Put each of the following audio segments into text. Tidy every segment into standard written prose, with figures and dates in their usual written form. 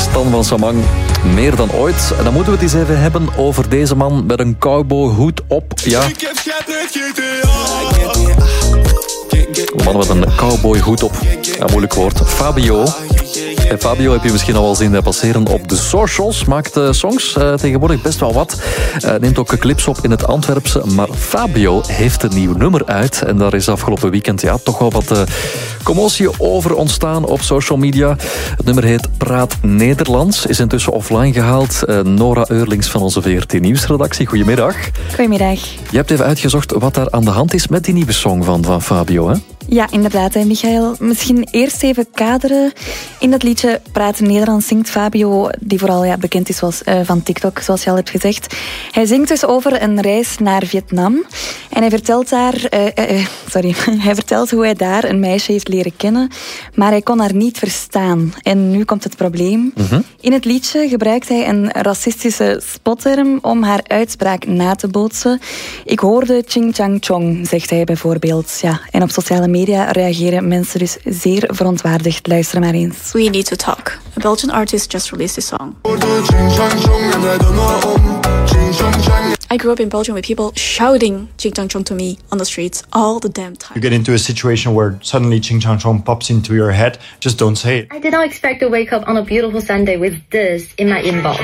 Stan van Samang, meer dan ooit. En dan moeten we het eens even hebben over deze man met een cowboyhoed op. Ja. Een man met een cowboyhoed op. Ja, moeilijk woord. Fabio. En Fabio heb je misschien al wel zien passeren op de socials. Maakt songs tegenwoordig best wel wat. Neemt ook clips op in het Antwerpse. Maar Fabio heeft een nieuw nummer uit. En daar is afgelopen weekend toch wel wat commotie over ontstaan op social media. Het nummer heet Praat Nederlands. Is intussen offline gehaald. Nora Eurlings van onze VRT Nieuwsredactie. Goedemiddag. Goedemiddag. Je hebt even uitgezocht wat daar aan de hand is met die nieuwe song van Fabio, hè? Ja, inderdaad, hè, Michael. Misschien eerst even kaderen. In dat liedje Praat Nederlands zingt Fabio, die vooral bekend is van TikTok, zoals je al hebt gezegd. Hij zingt dus over een reis naar Vietnam. En hij vertelt hij vertelt hoe hij daar een meisje heeft leren kennen, maar hij kon haar niet verstaan. En nu komt het probleem. In het liedje gebruikt hij een racistische spotterm om haar uitspraak na te bootsen. Ik hoorde Ching Chang Chong, zegt hij bijvoorbeeld. Ja, en op sociale media reageren mensen dus zeer verontwaardigd. Luister maar eens. We Need to Talk. A Belgian artist just released a song. I grew up in Belgium with people shouting Ching Chang Chong to me on the streets all the damn time. You get into a situation where suddenly Ching Chang Chong pops into your head, just don't say it. I did not expect to wake up on a beautiful Sunday with this in my inbox.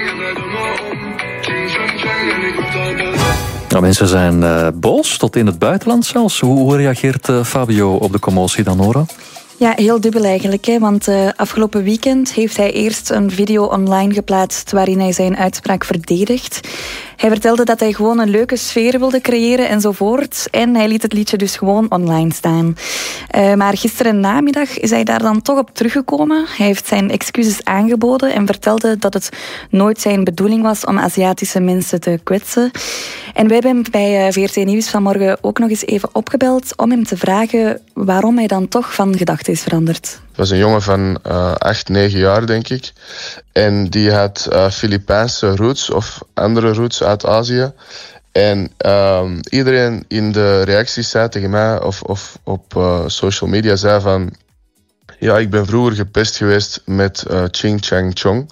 Nou, mensen zijn boos, tot in het buitenland zelfs. Hoe reageert Fabio op de commotie dan, Nora? Ja, heel dubbel eigenlijk. Want afgelopen weekend heeft hij eerst een video online geplaatst waarin hij zijn uitspraak verdedigt. Hij vertelde dat hij gewoon een leuke sfeer wilde creëren enzovoort. En hij liet het liedje dus gewoon online staan. Maar gisteren namiddag is hij daar dan toch op teruggekomen. Hij heeft zijn excuses aangeboden en vertelde dat het nooit zijn bedoeling was om Aziatische mensen te kwetsen. En wij hebben hem bij VRT Nieuws vanmorgen ook nog eens even opgebeld om hem te vragen waarom hij dan toch van gedachten is veranderd. Het was een jongen van 8, 9 jaar, denk ik. En die had Filipijnse roots of andere roots uit Azië. En iedereen in de reacties zei tegen mij of op social media zei van... Ja, ik ben vroeger gepest geweest met Ching Chang Chong.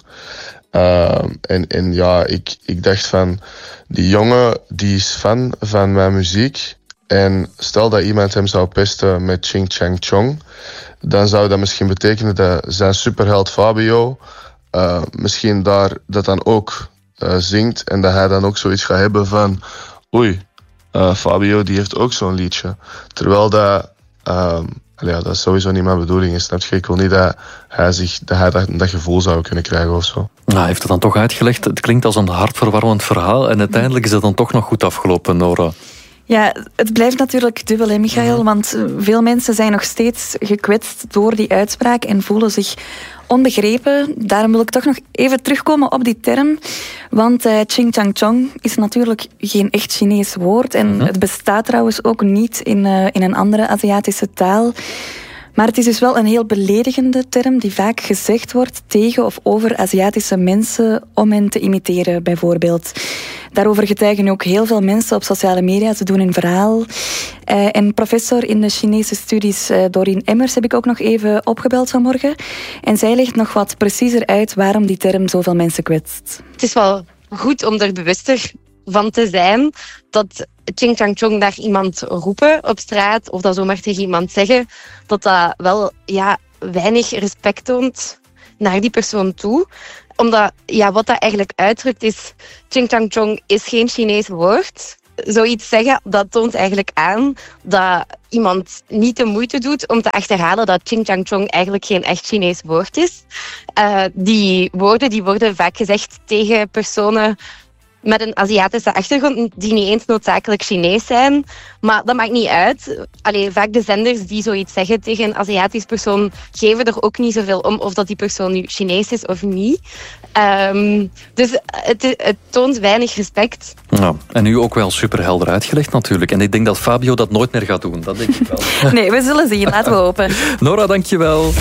En ja, ik dacht van... Die jongen die is fan van mijn muziek. En stel dat iemand hem zou pesten met Ching Chang Chong... dan zou dat misschien betekenen dat zijn superheld Fabio... misschien daar dat dan ook zingt... en dat hij dan ook zoiets gaat hebben van... Oei, Fabio die heeft ook zo'n liedje. Terwijl dat... dat is sowieso niet mijn bedoeling, snap je? Ik wil niet dat hij dat gevoel zou kunnen krijgen of zo. Nou, hij heeft het dan toch uitgelegd. Het klinkt als een hartverwarmend verhaal. En uiteindelijk is het dan toch nog goed afgelopen, Nora. Ja, het blijft natuurlijk dubbel, hè, Michael? Want veel mensen zijn nog steeds gekwetst door die uitspraak en voelen zich onbegrepen. Daarom wil ik toch nog even terugkomen op die term. Want Ching Chang Chong is natuurlijk geen echt Chinees woord. En het bestaat trouwens ook niet in een andere Aziatische taal. Maar het is dus wel een heel beledigende term die vaak gezegd wordt tegen of over Aziatische mensen om hen te imiteren, bijvoorbeeld. Daarover getuigen ook heel veel mensen op sociale media. Ze doen hun verhaal. En professor in de Chinese studies Doreen Emmers heb ik ook nog even opgebeld vanmorgen. En zij legt nog wat preciezer uit waarom die term zoveel mensen kwetst. Het is wel goed om er bewuster van te zijn dat Ching Chang Chong naar iemand roepen op straat of dat zomaar tegen iemand zeggen, dat wel weinig respect toont naar die persoon toe. Omdat wat dat eigenlijk uitdrukt is, Ching Chang Chong is geen Chinees woord. Zoiets zeggen, dat toont eigenlijk aan dat iemand niet de moeite doet om te achterhalen dat Ching Chang Chong eigenlijk geen echt Chinees woord is. Die woorden die worden vaak gezegd tegen personen met een Aziatische achtergrond die niet eens noodzakelijk Chinees zijn. Maar dat maakt niet uit. Vaak de zenders die zoiets zeggen tegen een Aziatisch persoon geven er ook niet zoveel om of dat die persoon nu Chinees is of niet. Dus het toont weinig respect. Nou, en nu ook wel superhelder uitgelegd natuurlijk. En ik denk dat Fabio dat nooit meer gaat doen. Dat denk ik wel. Nee, we zullen zien. Laten we hopen. Nora, dankjewel.